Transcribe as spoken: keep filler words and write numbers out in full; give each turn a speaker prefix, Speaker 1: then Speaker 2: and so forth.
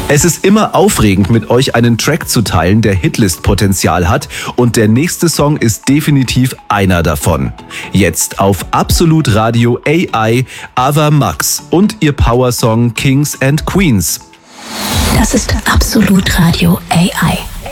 Speaker 1: Es ist immer aufregend, mit euch einen Track zu teilen, der Hitlist-Potenzial hat, und der nächste Song ist definitiv einer davon. Jetzt auf Absolut Radio A I, Ava Max und ihr Powersong Kings and Queens.
Speaker 2: Das ist Absolut Radio A I.